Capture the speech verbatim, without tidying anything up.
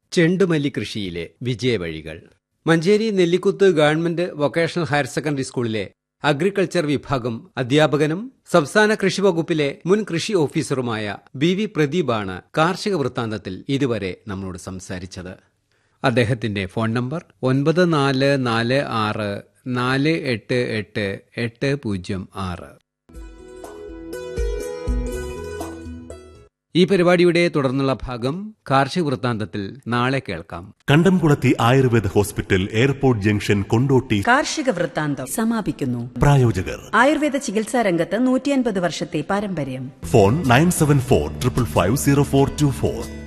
ചെണ്ടുമല്ലി കൃഷിയിലെ വിജയവഴികൾ. Manjeri Nellikuth government vocational higher secondary സ്കൂളിലെ agriculture വിഭാഗം അധ്യാപകനും സംസ്ഥാന കൃഷി വകുപ്പിലെ മുൻ കൃഷി ഓഫീസറുമായ ബി വി പ്രദീപാണ് കാർഷിക വൃത്താന്തത്തിൽ ഇതുവരെ നമ്മളോട് സംസാരിച്ചത്. അദ്ദേഹത്തിന്റെ ഫോൺ നമ്പർ ഒൻപത് നാല് നാല് ആറ് നാല് എട്ട് എട്ട് എട്ട് പൂജ്യം ആറ്. ഈ പരിപാടിയുടെ തുടർന്നുള്ള ഭാഗം കാർഷിക വൃത്താന്തത്തിൽ നാളെ കേൾക്കാം. കണ്ടംകുളത്തി Ayurveda hospital, airport junction, Kondotty. കാർഷിക വൃത്താന്തം സമാപിക്കുന്നു. പ്രായോജകർ ആയുർവേദ ചികിത്സാ രംഗത്ത് നൂറ്റിയൻപത് വർഷത്തെ പാരമ്പര്യം. Phone nine seven four triple five zero four to four.